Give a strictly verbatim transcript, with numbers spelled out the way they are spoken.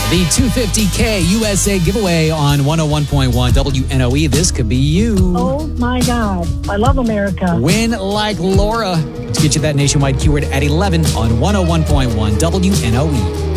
The two hundred fifty K U S A giveaway on one oh one point one W N O E. This could be you. Oh my God. I love America. Win like Laura. To get you that nationwide keyword at eleven on one oh one point one W N O E.